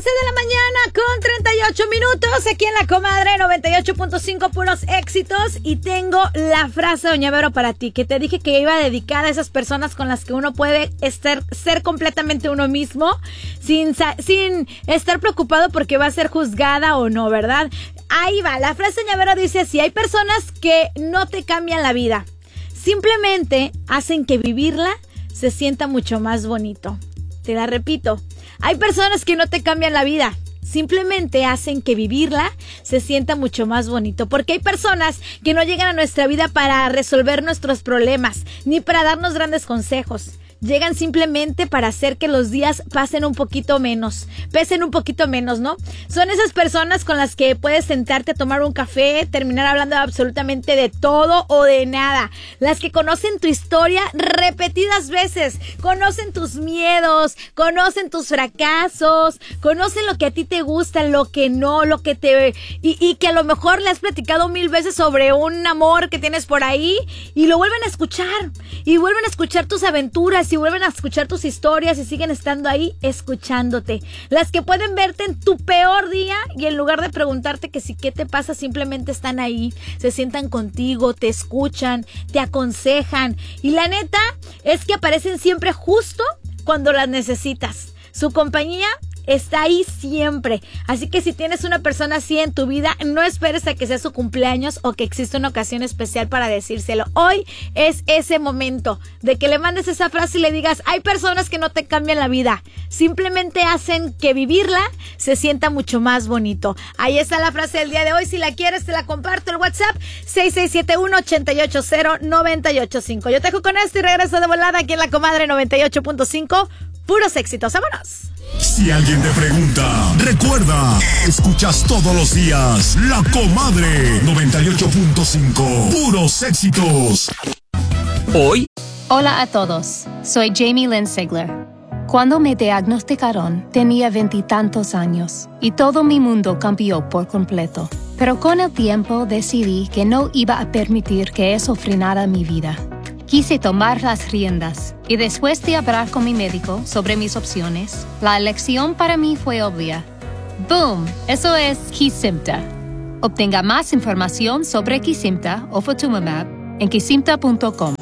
de la mañana con 38 minutos aquí en La Comadre 98.5 puros éxitos. Y tengo la frase, Doña Vero, para ti, que te dije que iba dedicada a esas personas con las que uno puede ser completamente uno mismo sin estar preocupado porque va a ser juzgada o no, ¿verdad? Ahí va, la frase, Doña Vero, dice así: hay personas que no te cambian la vida, simplemente hacen que vivirla se sienta mucho más bonito. Te la repito, hay personas que no te cambian la vida, simplemente hacen que vivirla se sienta mucho más bonito. Porque hay personas que no llegan a nuestra vida para resolver nuestros problemas, ni para darnos grandes consejos. Llegan simplemente para hacer que los días pesen un poquito menos, ¿no? Son esas personas con las que puedes sentarte a tomar un café, terminar hablando absolutamente de todo o de nada. Las que conocen tu historia repetidas veces, conocen tus miedos, conocen tus fracasos, conocen lo que a ti te gusta, lo que no, y que a lo mejor le has platicado 1000 veces sobre un amor que tienes por ahí y lo vuelven a escuchar, y vuelven a escuchar tus aventuras, y vuelven a escuchar tus historias y siguen estando ahí escuchándote. Las que pueden verte en tu peor día y en lugar de preguntarte que si qué te pasa, simplemente están ahí, se sientan contigo, te escuchan, te aconsejan. Y la neta es que aparecen siempre justo cuando las necesitas. Su compañía está ahí siempre. Así que si tienes una persona así en tu vida, no esperes a que sea su cumpleaños o que exista una ocasión especial para decírselo. Hoy es ese momento de que le mandes esa frase y le digas: hay personas que no te cambian la vida, simplemente hacen que vivirla se sienta mucho más bonito. Ahí está la frase del día de hoy. Si la quieres, te la comparto. El WhatsApp 6671-880-985. Yo te dejo con esto y regreso de volada aquí en La Comadre 98.5. Puros éxitos. ¡Vámonos! Si alguien te pregunta, recuerda, escuchas todos los días La Comadre 98.5. Puros éxitos. Hoy. Hola a todos, soy Jamie Lynn Sigler. Cuando me diagnosticaron, tenía 20 y tantos años y todo mi mundo cambió por completo. Pero con el tiempo decidí que no iba a permitir que eso frenara mi vida. Quise tomar las riendas y después de hablar con mi médico sobre mis opciones, la elección para mí fue obvia. ¡Boom! Eso es Kesimpta. Obtenga más información sobre Kesimpta o Ofatumumab en kesimpta.com.